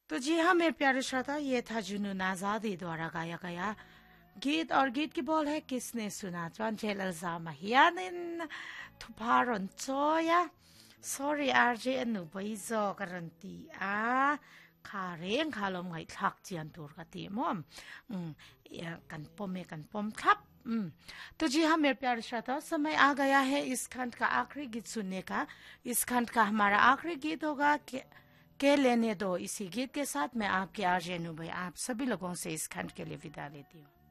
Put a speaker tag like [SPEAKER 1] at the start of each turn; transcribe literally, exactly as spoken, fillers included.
[SPEAKER 1] तो जी हाँ मेरे प्यारे श्रोता, ये था जुनून आजादी द्वारा गाया गया गीत। और गीत की बोल है किसने सुना चौन चेलजा महियानिन थुपारन चोया सॉरी आरजे अनु बैजो गारंटी आ खारें खालम गाई थाक जियान तुर का तीमोम कन पोमे कन पोम खप। हम्म, तो जी हाँ मेरे प्यारे श्रोता, समय आ गया है इस खंड का आखिरी गीत सुनने का। इस खंड का हमारा आखिरी गीत होगा कि के लेने दो। इसी गीत के साथ मैं आपके आरजे नु भाई आप सभी लोगों से इस खंड के लिए विदा लेती हूँ।